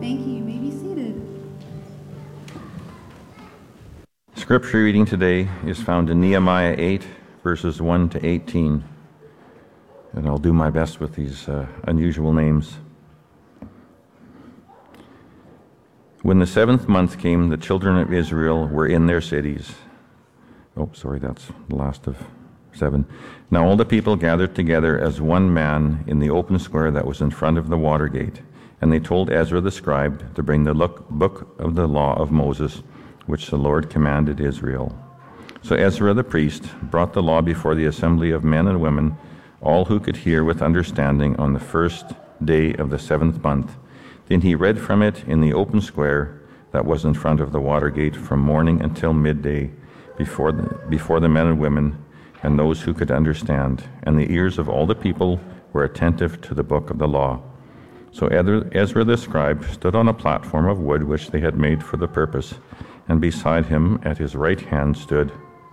Thank you. You may be seated. Scripture reading today is found in Nehemiah 8, verses 1 to 18. And I'll do my best with these unusual names. When the 7th month came, the children of Israel were in their cities. Oh, sorry, that's the last of 7. Now all the people gathered together as one man in the open square that was in front of the water gate. And they told Ezra the scribe to bring the book of the law of Moses, which the Lord commanded Israel. So Ezra the priest brought the law before the assembly of men and women, all who could hear with understanding, on the first day of the 7th month. Then he read from it in the open square that was in front of the water gate from morning until midday, before the men and women and those who could understand. And the ears of all the people were attentive to the book of the law. So Ezra the scribe stood on a platform of wood which they had made for the purpose, and beside him at his right hand stood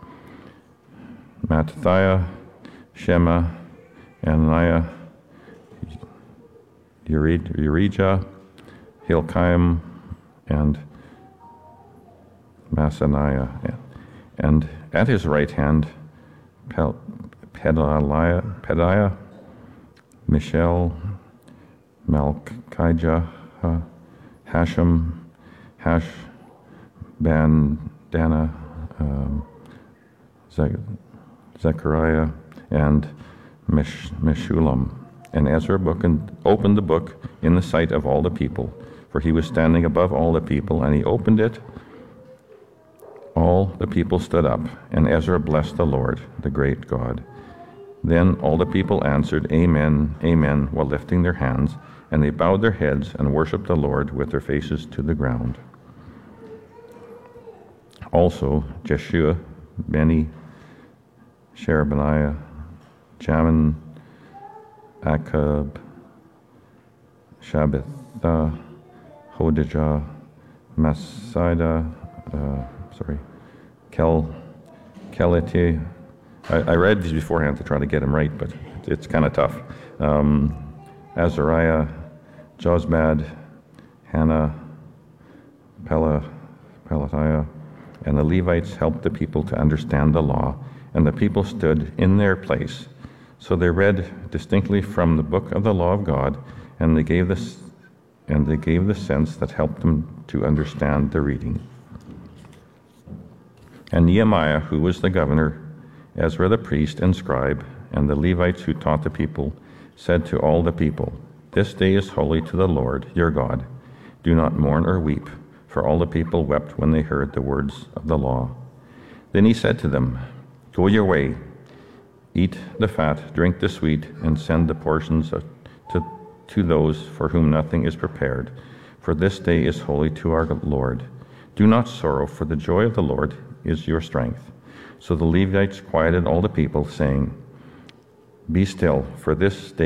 Mattithiah, Shema, Ananiah, Urijah, Hilkiah, and Maaseiah. And at his right hand, Pedaiah, Mishael, Malchijah, Hashum, Bandana, Zechariah, and Meshullam. And Ezra opened the book in the sight of all the people, for he was standing above all the people, and he opened it. All the people stood up, and Ezra blessed the Lord, the great God. Then all the people answered, Amen, Amen, while lifting their hands, and they bowed their heads and worshipped the Lord with their faces to the ground. Also Jeshua, Beni, Sherebaniah, Jamin, Akab, Shabbatha, Hodijah, Maaseiah, Keleti. I read these beforehand to try to get them right, but it's kind of tough. Azariah, Jozbad, Hannah, Pelatiah, and the Levites helped the people to understand the law, and the people stood in their place. So they read distinctly from the book of the law of God, and they gave the sense that helped them to understand the reading. And Nehemiah, who was the governor, Ezra the priest and scribe, and the Levites who taught the people, said to all the people, This day is holy to the Lord your God. Do not mourn or weep, for all the people wept when they heard the words of the law. Then he said to them, Go your way, eat the fat, drink the sweet, and send the portions to those for whom nothing is prepared, for this day is holy to our Lord. Do not sorrow, for the joy of the Lord is your strength. So the Levites quieted all the people, saying, Be still, for this day